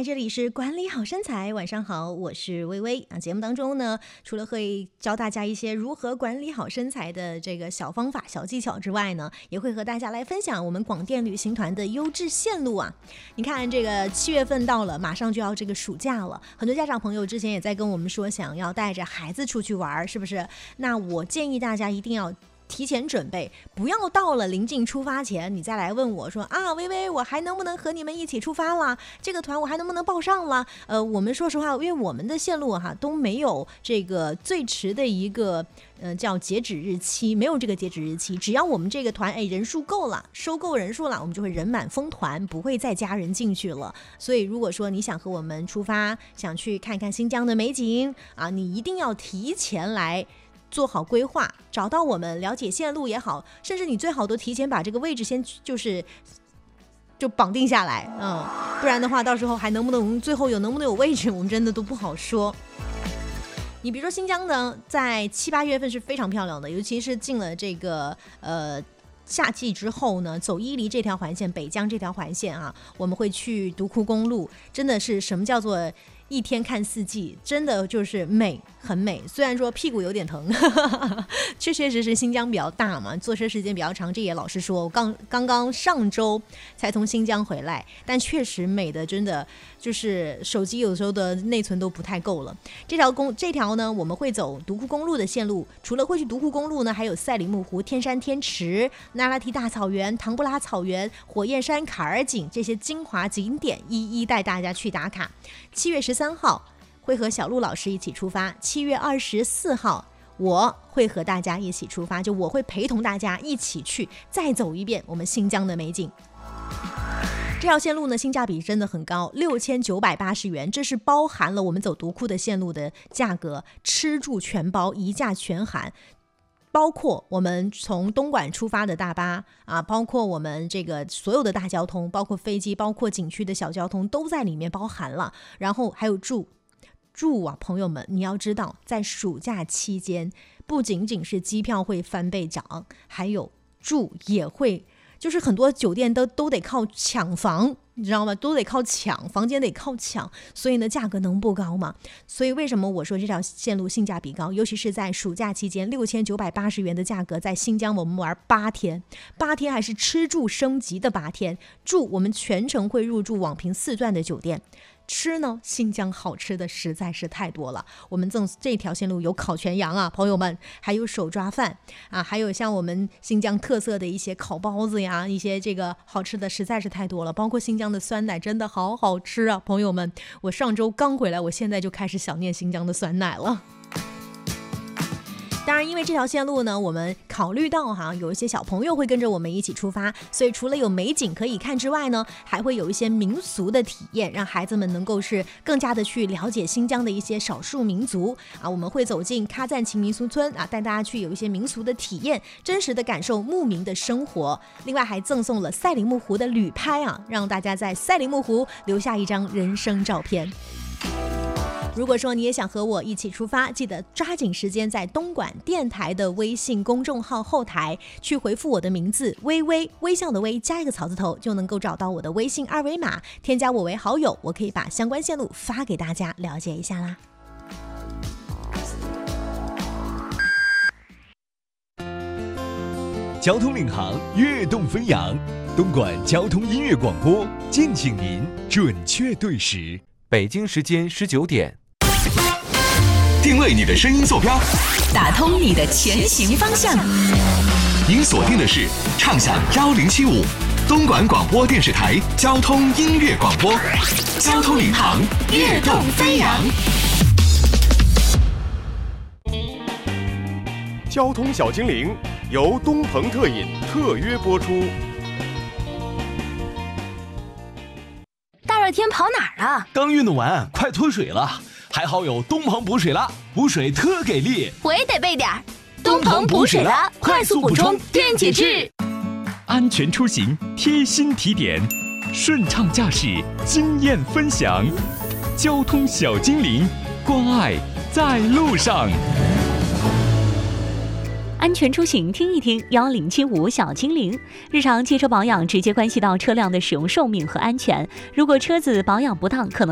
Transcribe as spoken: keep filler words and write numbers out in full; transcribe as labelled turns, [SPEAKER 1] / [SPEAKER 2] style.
[SPEAKER 1] 嗨，这里是管理好身材，晚上好，我是薇薇啊。节目当中呢，除了会教大家一些如何管理好身材的这个小方法、小技巧之外呢，也会和大家来分享我们广电旅行团的优质线路啊。你看，这个七月份到了，马上就要这个暑假了，很多家长朋友之前也在跟我们说，想要带着孩子出去玩，是不是？那我建议大家一定要提前准备，不要到了临近出发前你再来问我说啊，薇薇，我还能不能和你们一起出发了？这个团我还能不能报上了？呃，我们说实话，因为我们的线路哈都没有这个最迟的一个呃叫截止日期，没有这个截止日期，只要我们这个团哎人数够了，收够人数了，我们就会人满封团，不会再加人进去了。所以如果说你想和我们出发，想去看看新疆的美景啊，你一定要提前来做好规划，找到我们，了解线路也好，甚至你最好都提前把这个位置先就是就绑定下来，嗯，不然的话，到时候还能不能最后有能不能有位置，我们真的都不好说。你比如说新疆呢，在七八月份是非常漂亮的，尤其是进了这个呃夏季之后呢，走伊犁这条环线，北疆这条环线啊，我们会去独库公路，真的是什么叫做一天看四季，真的就是美，很美。虽然说屁股有点疼，确确实实新疆比较大嘛，坐车时间比较长，这也老实说，我刚刚刚上周才从新疆回来，但确实美的真的就是手机有时候的内存都不太够了。这条公这条呢，我们会走独库公路的线路，除了会去独库公路呢，还有赛里木湖、天山天池、那拉提大草原、唐布拉草原、火焰山、卡尔井这些精华景点，一一带大家去打卡。七月十三号会和小陆老师一起出发，七月二十四号我会和大家一起出发，就我会陪同大家一起去再走一遍我们新疆的美景。这条线路呢，性价比真的很高，六千九百八十元，这是包含了我们走独库的线路的价格，吃住全包，一价全含。包括我们从东莞出发的大巴啊，包括我们这个所有的大交通，包括飞机，包括景区的小交通都在里面包含了。然后还有住住啊，朋友们，你要知道，在暑假期间，不仅仅是机票会翻倍涨，还有住也会，就是很多酒店都都得靠抢房。你知道吗？都得靠抢，房间得靠抢，所以呢，价格能不高吗？所以为什么我说这条线路性价比高？尤其是在暑假期间，六千九百八十元的价格，在新疆我们玩八天，八天还是吃住升级的八天，住我们全程会入住网评四钻的酒店。吃呢，新疆好吃的实在是太多了。我们这这条线路有烤全羊啊，朋友们，还有手抓饭啊，还有像我们新疆特色的一些烤包子呀，一些这个好吃的实在是太多了。包括新疆的酸奶真的好好吃啊，朋友们，我上周刚回来，我现在就开始想念新疆的酸奶了。当然因为这条线路呢，我们考虑到哈有一些小朋友会跟着我们一起出发，所以除了有美景可以看之外呢，还会有一些民俗的体验，让孩子们能够是更加的去了解新疆的一些少数民族啊。我们会走进喀赞秦民俗村啊，带大家去有一些民俗的体验，真实的感受牧民的生活。另外还赠送了赛里木湖的旅拍啊，让大家在赛里木湖留下一张人生照片。如果说你也想和我一起出发，记得抓紧时间在东莞电台的微信公众号后台去回复我的名字微微，微笑的微加一个草字头，就能够找到我的微信二维码，添加我为好友，我可以把相关线路发给大家了解一下啦。
[SPEAKER 2] 交通领航，跃动飞扬，东莞交通音乐广播，敬请您准确对时。
[SPEAKER 3] 北京时间十九点。
[SPEAKER 4] 定位你的声音坐标，
[SPEAKER 5] 打通你的前行方向。
[SPEAKER 4] 您锁定的是畅享幺零七五东莞广播电视台交通音乐广播，交通领航，跃动飞扬。
[SPEAKER 6] 交通小精灵由东鹏特饮特约播出。
[SPEAKER 5] 大热天跑哪儿啊？
[SPEAKER 7] 刚运动完，快脱水了。还好有东鹏补水拉，补水特给力。
[SPEAKER 5] 我也得备点儿。东鹏补水拉，快速补充电解质。
[SPEAKER 2] 安全出行贴心提点，顺畅驾驶经验分享，交通小精灵，关爱在路上。
[SPEAKER 8] 安全出行听一听幺零七五小精灵。日常汽车保养直接关系到车辆的使用寿命和安全，如果车子保养不当，可能